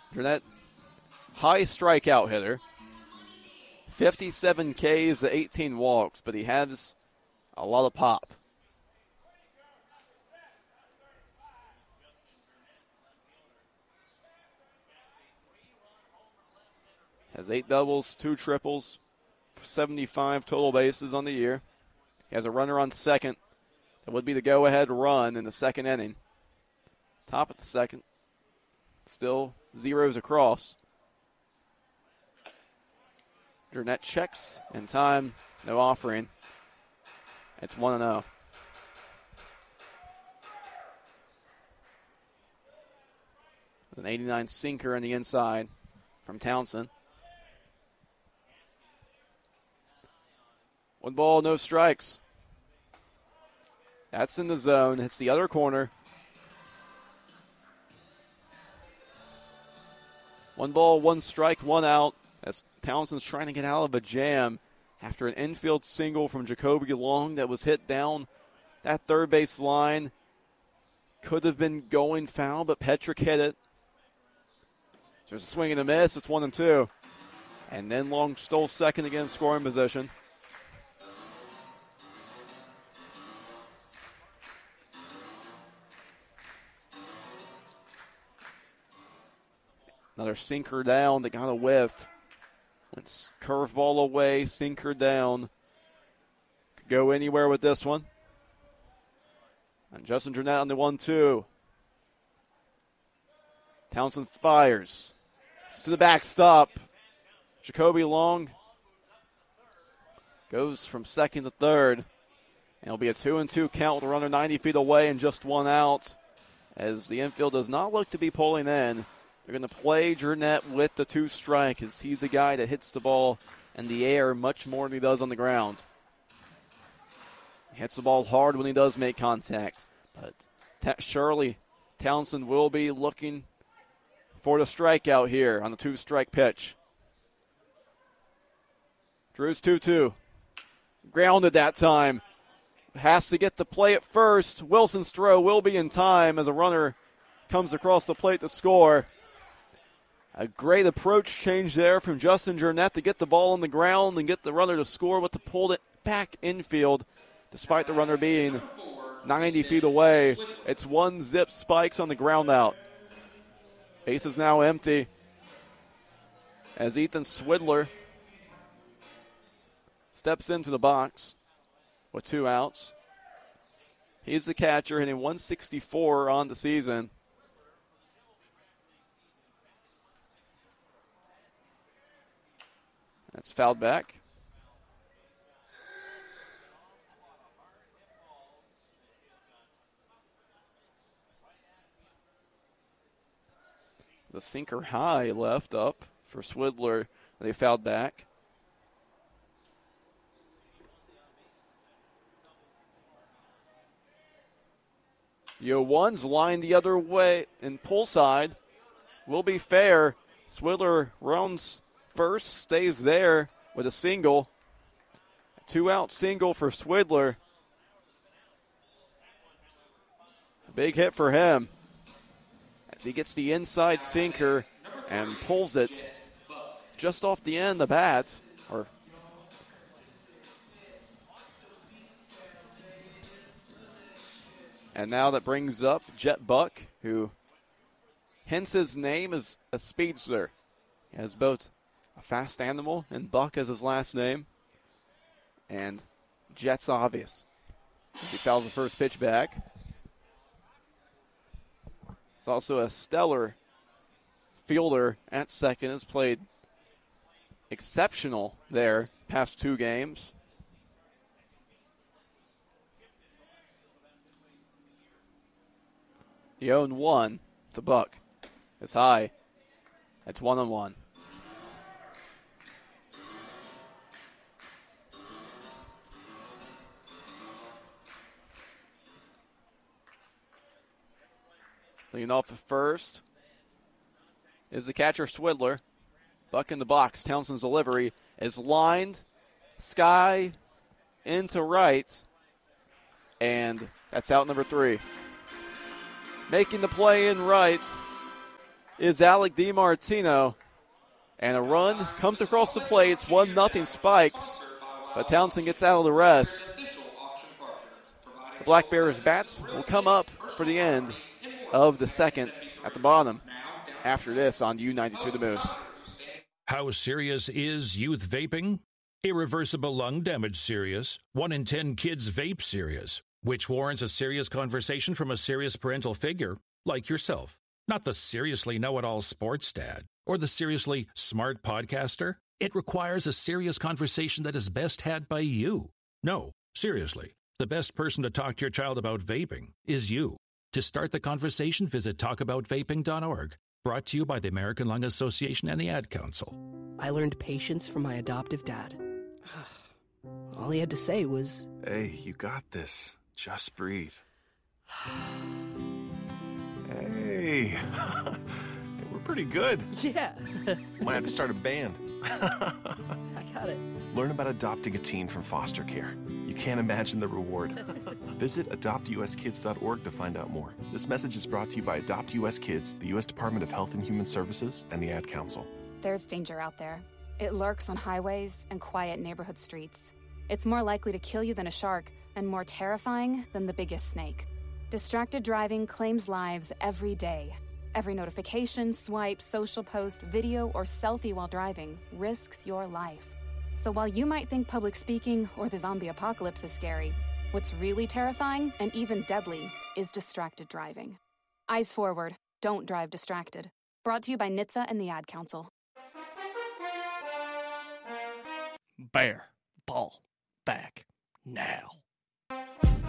Jurnett, high strikeout hitter. 57 Ks to 18 walks, but he has a lot of pop. Has 8 doubles, 2 triples, 75 total bases on the year. He has a runner on second. That would be the go-ahead run in the second inning. Top of the second. Still zeros across. Jurnett checks in time. No offering. It's 1-0. With an 89 sinker on the inside from Townsend. 1 ball, no strikes. That's in the zone. Hits the other corner. 1 ball, 1 strike, 1 out. As Townsend's trying to get out of a jam after an infield single from Jacoby Long that was hit down that third base line. Could have been going foul, but Petrick hit it. There's a swing and a miss. It's 1-2. And then Long stole second again, scoring position. Another sinker down that got a whiff. It's curveball away, sinker down. Could go anywhere with this one. And Justin Jurnett on the 1-2. Townsend fires. It's to the backstop. Jacoby Long goes from second to third. And it'll be a 2-2 count with a runner 90 feet away and just 1 out. As the infield does not look to be pulling in. They're going to play Jurnett with the 2 strike as he's a guy that hits the ball in the air much more than he does on the ground. He hits the ball hard when he does make contact. But surely Townsend will be looking for the strikeout here on the 2-strike pitch. Drew's 2-2. Grounded that time. Has to get the play at first. Wilson Stroh will be in time as a runner comes across the plate to score. A great approach change there from Justin Jurnett to get the ball on the ground and get the runner to score with the pulled it back infield, despite the runner being 90 feet away. It's 1-zip spikes on the ground out. Base is now empty as Ethan Swidler steps into the box with 2 outs. He's the catcher, hitting 164 on the season. That's fouled back. The sinker high left up for Swidler. They fouled back. One's line the other way and pull side will be fair. Swidler runs first, stays there with a single. 2-out single for Swidler. A big hit for him as he gets the inside sinker and pulls it just off the end of the bat. And now that brings up Jet Buck, who hence his name is a speedster. He has both a fast animal and Buck as his last name. And Jet's obvious as he fouls the first pitch back. He's also a stellar fielder at second. Has played exceptional there past 2 games. The 0-1 to Buck is high. It's 1-1. Leading off the first is the catcher Swidler. Buck in the box. Townsend's delivery is lined. Sky into right. And that's out number 3. Making the play in right is Alec DiMartino. And a run comes across the plate. It's 1-0 Spikes. But Townsend gets out of the rest. The Black Bears bats will come up for the end of the second at the bottom. After this on U92 The Moose. How serious is youth vaping? Irreversible lung damage serious. 1 in 10 kids vape serious, which warrants a serious conversation from a serious parental figure like yourself. Not the seriously know-it-all sports dad or the seriously smart podcaster. It requires a serious conversation that is best had by you. No, seriously, the best person to talk to your child about vaping is you. To start the conversation, visit talkaboutvaping.org. Brought to you by the American Lung Association and the Ad Council. I learned patience from my adoptive dad. All he had to say was, "Hey, you got this. Just breathe." Hey, we're pretty good. yeah. Might have to start a band. I got it. Learn about adopting a teen from foster care. You can't imagine the reward. Visit adoptuskids.org to find out more. This message is brought to you by Adopt US Kids, the U.S. Department of Health and Human Services, and the Ad Council. There's danger out there. It lurks on highways and quiet neighborhood streets. It's more likely to kill you than a shark, and more terrifying than the biggest snake. Distracted driving claims lives every day. Every notification, swipe, social post, video, or selfie while driving risks your life. So while you might think public speaking or the zombie apocalypse is scary, what's really terrifying and even deadly is distracted driving. Eyes forward. Don't drive distracted. Brought to you by NHTSA and the Ad Council. Bear ball back now.